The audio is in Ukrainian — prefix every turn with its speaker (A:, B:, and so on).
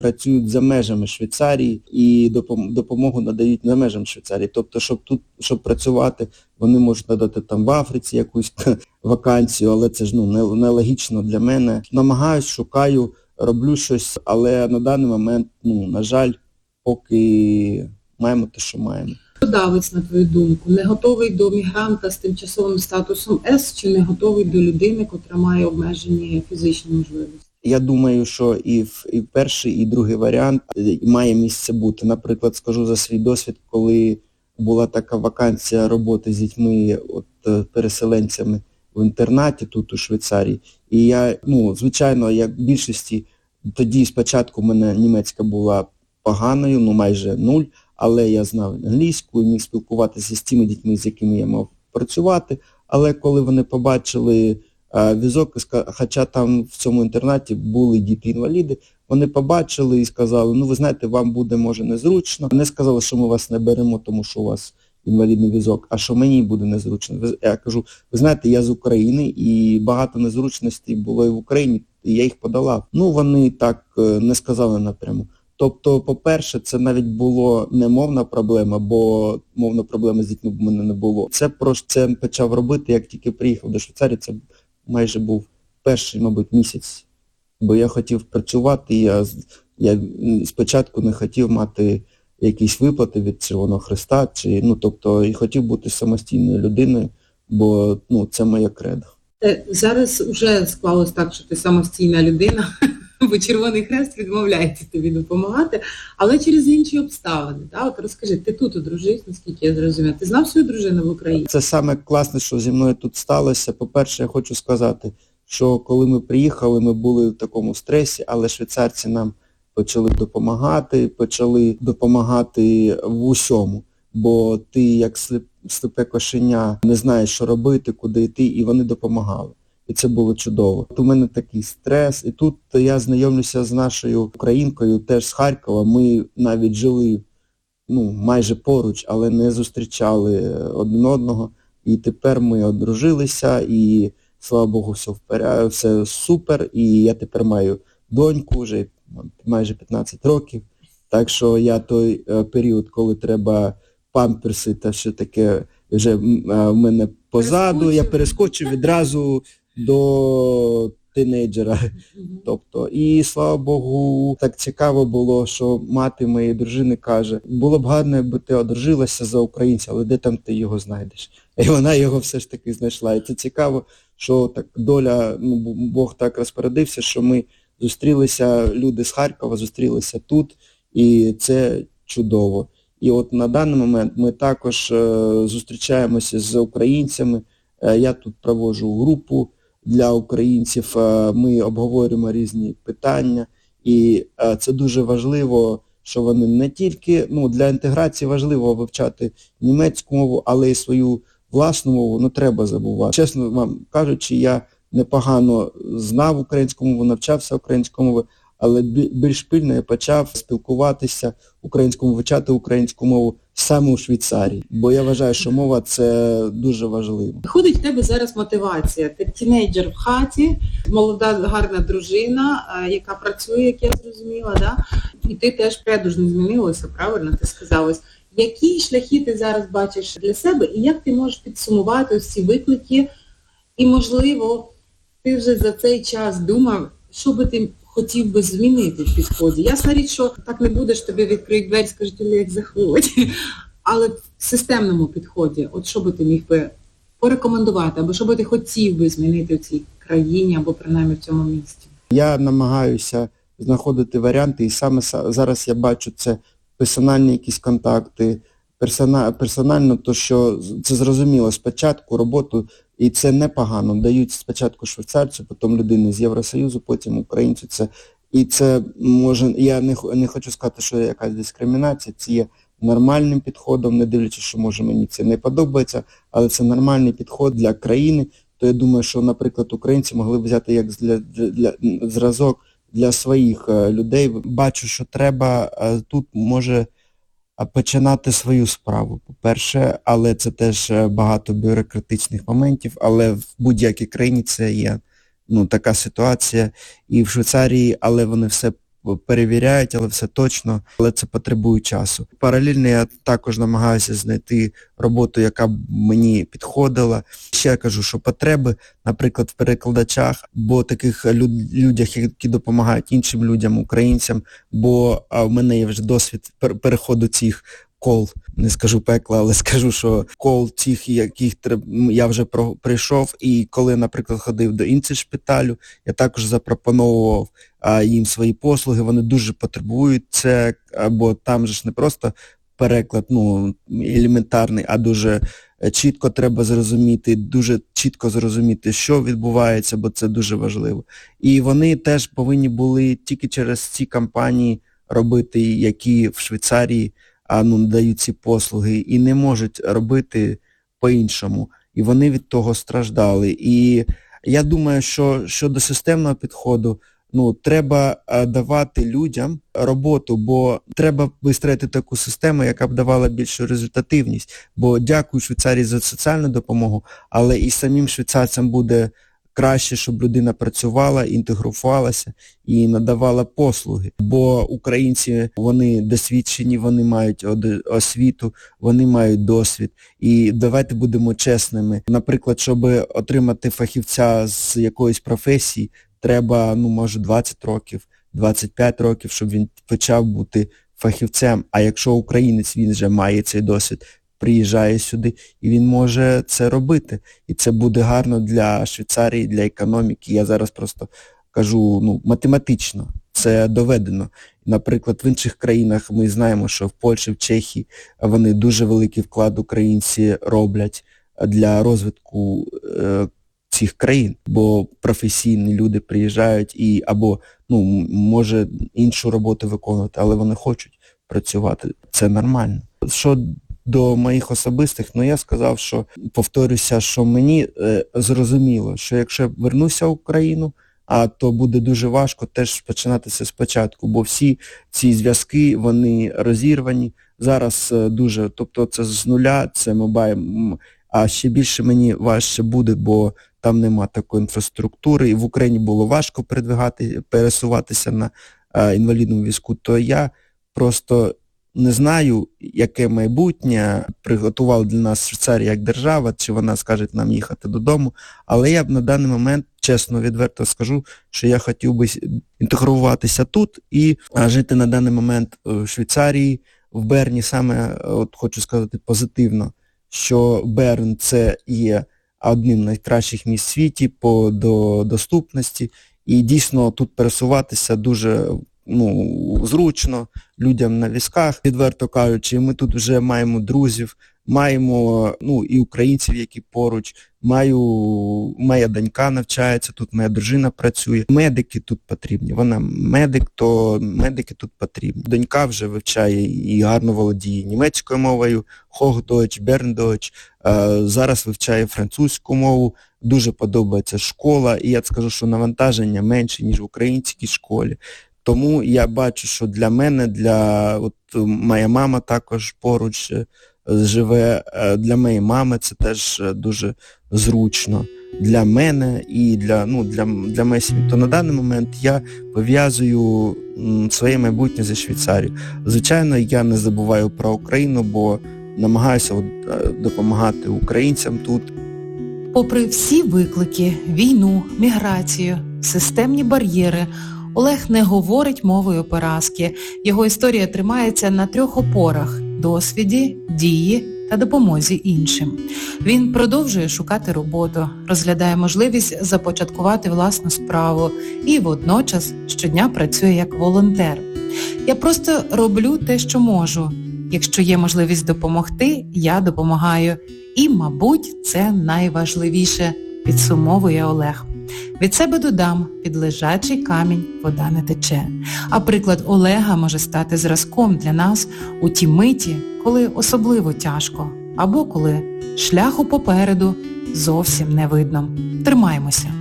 A: працюють за межами Швейцарії і допомогу надають за межами Швейцарії. Тобто, щоб працювати, вони можуть надати там в Африці якусь вакансію, але це ж нелогічно для мене. Намагаюсь, шукаю, роблю щось, але на даний момент, на жаль, поки маємо те, що маємо.
B: Давець, на твою думку, не готовий до мігранта з тимчасовим статусом С чи не готовий до людини, котра має обмежені фізичні можливості?
A: Я думаю, що і перший, і другий варіант має місце бути. Наприклад, скажу за свій досвід, коли була така вакансія роботи з дітьми, переселенцями в інтернаті тут у Швейцарії. І я, звичайно, як більшості, тоді спочатку в мене німецька була поганою, майже нуль, але я знав англійську і міг спілкуватися з тими дітьми, з якими я мав працювати. Але коли вони побачили візок, хоча там в цьому інтернаті були діти-інваліди, вони побачили і сказали, ви знаєте, вам буде, може, незручно. Не сказали, що ми вас не беремо, тому що у вас інвалідний візок, а що мені буде незручно. Я кажу, ви знаєте, я з України і багато незручностей було і в Україні, і я їх подолав. Вони так не сказали напряму. Тобто, по-перше, це навіть було не мовна проблема, бо мовна проблема з дітьми в мене не було. Це почав робити, як тільки приїхав до Швейцарії, це майже був перший, мабуть, місяць. Бо я хотів працювати, я спочатку не хотів мати якісь виплати від Червоного Хреста, і хотів бути самостійною людиною, бо це моє кредо.
B: Зараз вже склалось так, що ти самостійна людина, бо Червоний Хрест відмовляється тобі допомагати, але через інші обставини. От розкажи, ти тут одружився, наскільки я зрозуміла. Ти знав свою дружину в Україні?
A: Це саме класне, що зі мною тут сталося. По-перше, я хочу сказати, що коли ми приїхали, ми були в такому стресі, але швейцарці нам почали допомагати в усьому. Бо ти як сліпе кошеня не знаєш, що робити, куди йти, і вони допомагали. І це було чудово. У мене такий стрес. І тут я знайомлюся з нашою українкою, теж з Харкова. Ми навіть жили майже поруч, але не зустрічали один одного. І тепер ми одружилися, і, слава Богу, все супер. І я тепер маю доньку, вже майже 15 років. Так що я той період, коли треба памперси та все таке, вже в мене позаду, я перескочив відразу до тинейджера. Тобто, і, слава Богу, так цікаво було, що мати моєї дружини каже, було б гарно, якби ти одружилася за українця, але де там ти його знайдеш? І вона його все ж таки знайшла. І це цікаво, що так доля, Бог так розпорядився, що ми зустрілися, люди з Харкова зустрілися тут, і це чудово. І от на даний момент ми також зустрічаємося з українцями. Я тут проводжу групу для українців, ми обговорюємо різні питання. І це дуже важливо, що вони не тільки, для інтеграції важливо вивчати німецьку мову, але й свою власну мову не треба забувати. Чесно вам кажучи, я непогано знав українську мову, навчався українською мовою, але більш пильно я почав спілкуватися українською, вивчати українську мову саме у Швейцарії. Бо я вважаю, що мова – це дуже важливо.
B: Виходить в тебе зараз мотивація. Ти тінейджер в хаті, молода, гарна дружина, яка працює, як я зрозуміла, да? І ти теж предуж не змінилася, правильно ти сказала? Які шляхи ти зараз бачиш для себе і як ти можеш підсумувати ось ці виклики? І, можливо, ти вже за цей час думав, що би ти хотів би змінити в підході. Ясна річ, що так не будеш, тобі відкриють двері, скажуть, як заходь. Але в системному підході, от що би ти міг би порекомендувати, або що би ти хотів би змінити в цій країні, або принаймні в цьому місті?
A: Я намагаюся знаходити варіанти, і саме зараз я бачу це персональні якісь контакти, персонально, то що це зрозуміло, спочатку роботу, і це непогано, дають спочатку швейцарцю, потім людини з Євросоюзу, потім українцю. І це може, я не хочу сказати, що є якась дискримінація, це є нормальним підходом, не дивлячись, що може мені це не подобається, але це нормальний підход для країни, то я думаю, що, наприклад, українці могли б взяти як для зразок для своїх людей. Бачу, що треба тут може починати свою справу, по-перше, але це теж багато бюрократичних моментів, але в будь-якій країні це є така ситуація. І в Швейцарії, але вони все перевіряють, але все точно, але це потребує часу. Паралельно я також намагаюся знайти роботу, яка б мені підходила. Ще я кажу, що потреби, наприклад, в перекладачах, бо таких людях, які допомагають іншим людям, українцям, бо в мене є вже досвід переходу цих кол, не скажу пекла, але скажу, що кол тих, яких я вже прийшов, і коли, наприклад, ходив до інцшпиталю, я також запропонував їм свої послуги, вони дуже потребують це, бо там же ж не просто переклад, елементарний, а дуже чітко треба зрозуміти, дуже чітко зрозуміти, що відбувається, бо це дуже важливо. І вони теж повинні були тільки через ці компанії робити, які в Швейцарії дають ці послуги, і не можуть робити по-іншому. І вони від того страждали. І я думаю, що щодо системного підходу, треба давати людям роботу, бо треба вистроїти таку систему, яка б давала більшу результативність. Бо дякую Швейцарії за соціальну допомогу, але і самим швейцарцям буде краще, щоб людина працювала, інтегрувалася і надавала послуги. Бо українці, вони досвідчені, вони мають освіту, вони мають досвід. І давайте будемо чесними. Наприклад, щоб отримати фахівця з якоїсь професії, треба, може, 20 років, 25 років, щоб він почав бути фахівцем. А якщо українець, він вже має цей досвід, приїжджає сюди, і він може це робити. І це буде гарно для Швейцарії, для економіки. Я зараз просто кажу, математично, це доведено. Наприклад, в інших країнах ми знаємо, що в Польщі, в Чехії вони дуже великий вклад українці роблять для розвитку цих країн, бо професійні люди приїжджають і або, може іншу роботу виконувати, але вони хочуть працювати. Це нормально. Що до моїх особистих, я сказав, що, повторюся, що мені зрозуміло, що якщо я вернуся в Україну, то буде дуже важко теж починатися спочатку, бо всі ці зв'язки, вони розірвані. Зараз дуже, тобто це з нуля, це мобайл, а ще більше мені важче буде, бо там нема такої інфраструктури, і в Україні було важко пересуватися на інвалідному візку, то я просто не знаю, яке майбутнє приготувала для нас Швейцарія як держава, чи вона скаже нам їхати додому, але я б на даний момент, чесно, відверто скажу, що я хотів би інтегруватися тут і жити на даний момент в Швейцарії, в Берні. Саме, хочу сказати позитивно, що Берн це є одним з найкращих місць в світі по доступності, і дійсно тут пересуватися дуже зручно людям на візках, відверто кажучи. Ми тут вже маємо друзів, маємо і українців, які поруч, моя донька навчається тут, моя дружина працює. Медики тут потрібні, вона медик, то медики тут потрібні. Донька вже вивчає і гарно володіє німецькою мовою, Hochdeutsch, Berndeutsch, зараз вивчає французьку мову, дуже подобається школа, і я скажу, що навантаження менше, ніж в українській школі. Тому я бачу, що для мене, моя мама також поруч живе, для моєї мами це теж дуже зручно. Для мене і для моєї сім'ї. То на даний момент я пов'язую своє майбутнє зі Швейцарією. Звичайно, я не забуваю про Україну, бо намагаюся допомагати українцям тут.
C: Попри всі виклики, війну, міграцію, системні бар'єри, Олег не говорить мовою поразки. Його історія тримається на 3 опорах – досвіді, дії та допомозі іншим. Він продовжує шукати роботу, розглядає можливість започаткувати власну справу і водночас щодня працює як волонтер. Я просто роблю те, що можу. Якщо є можливість допомогти, я допомагаю. І, мабуть, це найважливіше, підсумовує Олег. Від себе додам, під лежачий камінь вода не тече. А приклад Олега може стати зразком для нас у ті миті, коли особливо тяжко, або коли шляху попереду зовсім не видно. Тримаймося!